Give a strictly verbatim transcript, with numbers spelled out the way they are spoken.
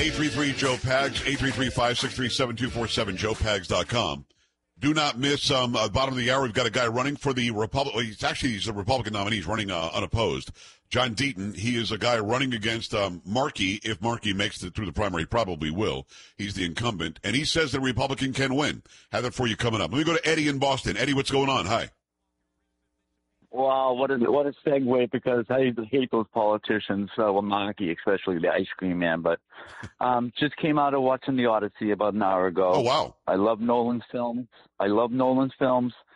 eight three three, Joe Pags, eight three three, five six three, seven two four seven, joe pags dot com. Do not miss, um, uh, bottom of the hour, we've got a guy running for the Republican, well, he's actually, he's a Republican nominee, he's running uh, unopposed. John Deaton, he is a guy running against um, Markey. If Markey makes it through the primary, he probably will. He's the incumbent, and he says the Republican can win. Have that for you coming up. Let me go to Eddie in Boston. Eddie, what's going on? Hi. Wow, what a, what a segue, because I hate those politicians, uh, well, Markey, especially the ice cream man. But um, just came out of watching The Odyssey about an hour ago. Oh, wow. I love Nolan's films. I love Nolan's films.